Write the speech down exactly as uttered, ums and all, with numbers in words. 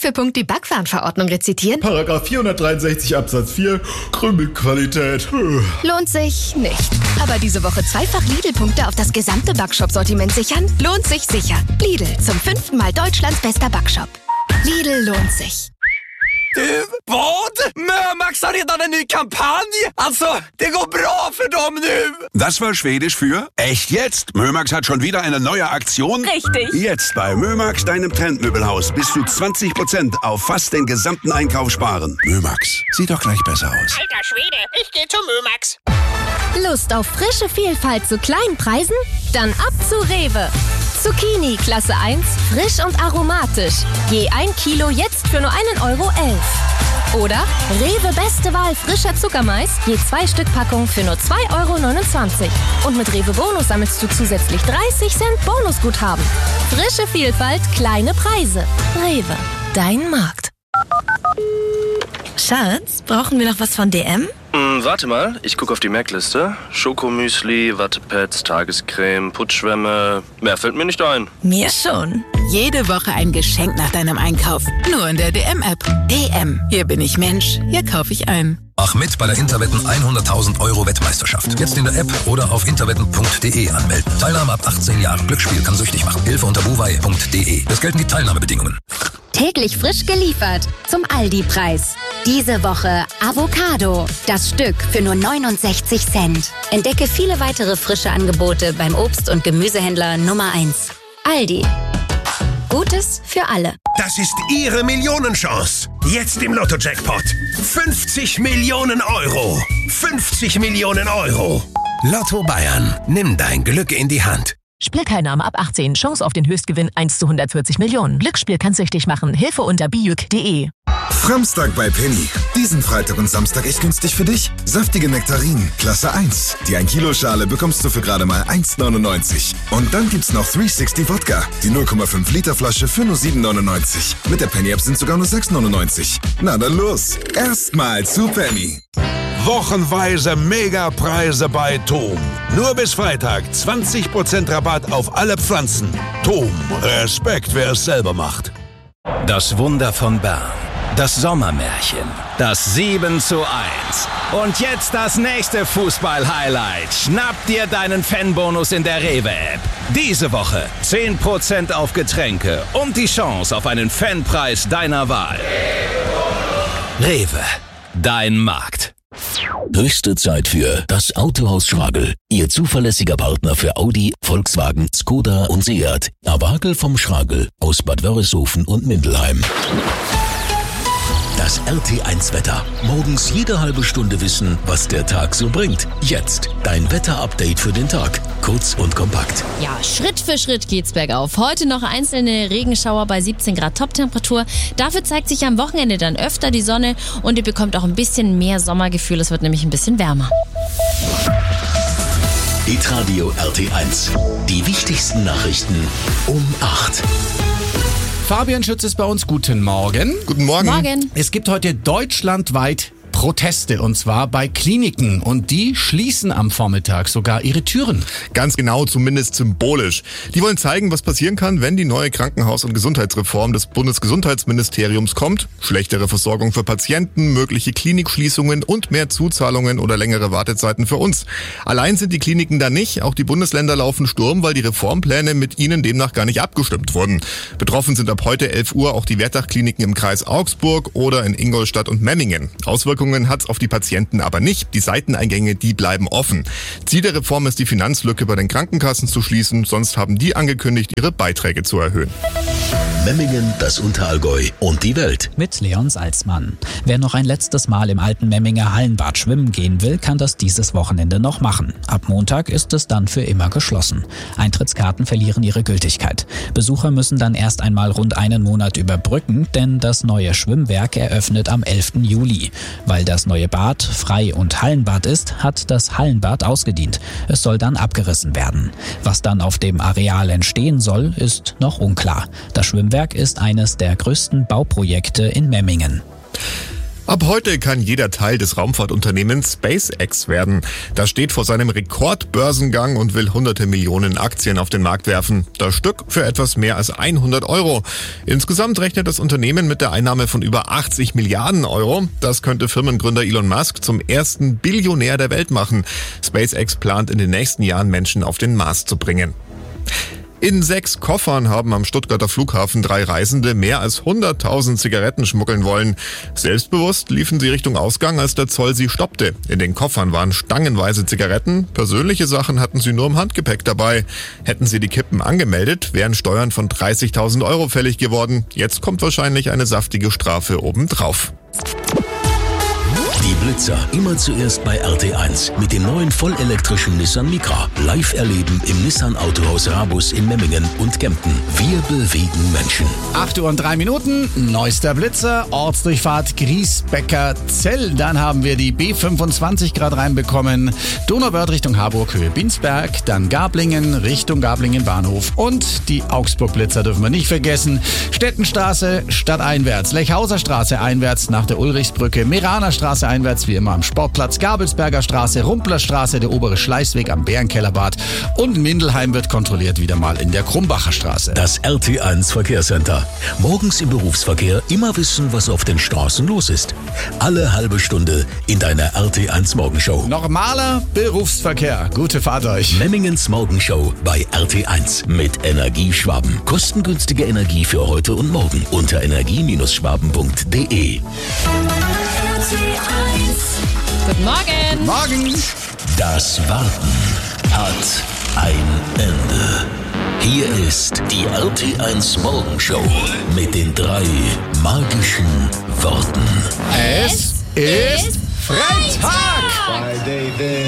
für Punkt die Backwarenverordnung rezitieren? Paragraph vierhundertdreiundsechzig Absatz vier, Krümelqualität. Lohnt sich nicht. Aber diese Woche zweifach Lidl-Punkte auf das gesamte Backshop-Sortiment sichern? Lohnt sich sicher. Lidl, zum fünften Mal Deutschlands bester Backshop. Lidl lohnt sich. Du, vad? Mömax har redan en ny kampanj. Alltså, det går bra för dem nu. Das war Schwedisch für echt jetzt. Mömax hat schon wieder eine neue Aktion. Richtig. Jetzt bei Mömax, deinem Trendmöbelhaus, bis zu zwanzig Prozent auf fast den gesamten Einkauf sparen. Mömax, sieht doch gleich besser aus. Alter Schwede, ich geh zu Mömax. Lust auf frische Vielfalt zu kleinen Preisen? Dann ab zu Rewe. Zucchini Klasse eins, frisch und aromatisch. Je ein Kilo jetzt für nur einen Euro elf. Oder Rewe Beste Wahl frischer Zuckermais, je zwei Stück Packung für nur zwei Euro neunundzwanzig. Und mit Rewe Bonus sammelst du zusätzlich dreißig Cent Bonusguthaben. Frische Vielfalt, kleine Preise. Rewe, dein Markt. Schatz, brauchen wir noch was von D M? Hm, warte mal, ich gucke auf die Merkliste. Schokomüsli, Wattepads, Tagescreme, Putzschwämme. Mehr fällt mir nicht ein. Mir schon. Jede Woche ein Geschenk nach deinem Einkauf. Nur in der D M-App. D M. Hier bin ich Mensch. Hier kaufe ich ein. Mach mit bei der Interwetten hunderttausend Euro Wettmeisterschaft. Jetzt in der App oder auf interwetten punkt de anmelden. Teilnahme ab achtzehn Jahren. Glücksspiel kann süchtig machen. Hilfe unter buwei punkt de. Es gelten die Teilnahmebedingungen. Täglich frisch geliefert zum Aldi-Preis. Diese Woche Avocado. Das Stück für nur neunundsechzig Cent. Entdecke viele weitere frische Angebote beim Obst- und Gemüsehändler Nummer eins. Aldi. Gutes für alle. Das ist Ihre Millionenchance. Jetzt im Lotto-Jackpot. fünfzig Millionen Euro. fünfzig Millionen Euro. Lotto Bayern. Nimm dein Glück in die Hand. Spielteilnahme ab achtzehn. Chance auf den Höchstgewinn eins zu hundertvierzig Millionen. Glücksspiel kann süchtig machen. Hilfe unter bijuk punkt de. Framstag bei Penny. Diesen Freitag und Samstag echt günstig für dich. Saftige Nektarinen, Klasse eins. Die ein Kilo Schale bekommst du für gerade mal eins neunundneunzig. Und dann gibt's noch dreihundertsechzig Wodka. Die null Komma fünf Liter Flasche für nur sieben neunundneunzig. Mit der Penny-App sind sogar nur sechs neunundneunzig. Na dann los. Erstmal zu Penny. Wochenweise Megapreise bei Tom. Nur bis Freitag zwanzig Prozent Rabatt auf alle Pflanzen. Tom, Respekt, wer es selber macht. Das Wunder von Bern. Das Sommermärchen. Das sieben zu eins. Und jetzt das nächste Fußball-Highlight. Schnapp dir deinen Fanbonus in der Rewe-App. Diese Woche zehn Prozent auf Getränke und die Chance auf einen Fanpreis deiner Wahl. Rewe, dein Markt. Höchste Zeit für das Autohaus Schragel. Ihr zuverlässiger Partner für Audi, Volkswagen, Skoda und Seat. Awagel vom Schragel aus Bad Wörishofen und Mindelheim. Das R T eins Wetter. Morgens jede halbe Stunde wissen, was der Tag so bringt. Jetzt dein Wetter-Update für den Tag. Kurz und kompakt. Ja, Schritt für Schritt geht's bergauf. Heute noch einzelne Regenschauer bei siebzehn Grad Toptemperatur. Dafür zeigt sich am Wochenende dann öfter die Sonne und ihr bekommt auch ein bisschen mehr Sommergefühl. Es wird nämlich ein bisschen wärmer. Hitradio R T eins. Die wichtigsten Nachrichten um acht. Fabian Schütz ist bei uns. Guten Morgen. Guten Morgen. Morgen. Es gibt heute deutschlandweit Proteste, und zwar bei Kliniken, und die schließen am Vormittag sogar ihre Türen. Ganz genau, zumindest symbolisch. Die wollen zeigen, was passieren kann, wenn die neue Krankenhaus- und Gesundheitsreform des Bundesgesundheitsministeriums kommt. Schlechtere Versorgung für Patienten, mögliche Klinikschließungen und mehr Zuzahlungen oder längere Wartezeiten für uns. Allein sind die Kliniken da nicht, auch die Bundesländer laufen Sturm, weil die Reformpläne mit ihnen demnach gar nicht abgestimmt wurden. Betroffen sind ab heute elf Uhr auch die Wertach-Kliniken im Kreis Augsburg oder in Ingolstadt und Memmingen. Auswirkungen hat's auf die Patienten aber nicht. Die Seiteneingänge, die bleiben offen. Ziel der Reform ist, die Finanzlücke bei den Krankenkassen zu schließen. Sonst haben die angekündigt, ihre Beiträge zu erhöhen. Memmingen, das Unterallgäu und die Welt. Mit Leon Salzmann. Wer noch ein letztes Mal im alten Memminger Hallenbad schwimmen gehen will, kann das dieses Wochenende noch machen. Ab Montag ist es dann für immer geschlossen. Eintrittskarten verlieren ihre Gültigkeit. Besucher müssen dann erst einmal rund einen Monat überbrücken, denn das neue Schwimmwerk eröffnet am elften Juli. Weil das neue Bad Frei- und Hallenbad ist, hat das Hallenbad ausgedient. Es soll dann abgerissen werden. Was dann auf dem Areal entstehen soll, ist noch unklar. Das Schwimmwerk ist eines der größten Bauprojekte in Memmingen. Ab heute kann jeder Teil des Raumfahrtunternehmens SpaceX werden. Das steht vor seinem Rekordbörsengang und will hunderte Millionen Aktien auf den Markt werfen. Das Stück für etwas mehr als hundert Euro. Insgesamt rechnet das Unternehmen mit der Einnahme von über achtzig Milliarden Euro. Das könnte Firmengründer Elon Musk zum ersten Billionär der Welt machen. SpaceX plant in den nächsten Jahren Menschen auf den Mars zu bringen. In sechs Koffern haben am Stuttgarter Flughafen drei Reisende mehr als hunderttausend Zigaretten schmuggeln wollen. Selbstbewusst liefen sie Richtung Ausgang, als der Zoll sie stoppte. In den Koffern waren stangenweise Zigaretten. Persönliche Sachen hatten sie nur im Handgepäck dabei. Hätten sie die Kippen angemeldet, wären Steuern von dreißigtausend Euro fällig geworden. Jetzt kommt wahrscheinlich eine saftige Strafe obendrauf. Die Blitzer immer zuerst bei R T eins mit dem neuen vollelektrischen Nissan Micra. Live erleben im Nissan Autohaus Rabus in Memmingen und Kempten. Wir bewegen Menschen. acht Uhr und drei Minuten, neuester Blitzer, Ortsdurchfahrt Griesbecker-Zell. Dann haben wir die B fünfundzwanzig gerade reinbekommen. Donauwörth Richtung Harburg, Höhe Binsberg. Dann Gablingen Richtung Gablingen Bahnhof. Und die Augsburg-Blitzer dürfen wir nicht vergessen. Stettenstraße stadteinwärts, Lechhauser Straße einwärts nach der Ulrichsbrücke, Meraner Straße einwärts wie immer am Sportplatz, Gabelsberger Straße, Rumpler Straße, der obere Schleißweg am Bärenkellerbad und Mindelheim wird kontrolliert wieder mal in der Krumbacher Straße. Das R T eins Verkehrscenter. Morgens im Berufsverkehr immer wissen, was auf den Straßen los ist. Alle halbe Stunde in deiner R T eins Morgenshow. Normaler Berufsverkehr. Gute Fahrt euch. Memmingens Morgenshow bei R T eins mit Energieschwaben. Kostengünstige Energie für heute und morgen unter energie Schwaben punkt de. Guten Morgen. Morgen. Das Warten hat ein Ende. Hier ist die R T eins Morgenshow mit den drei magischen Worten. Es ist Freitag. Friday,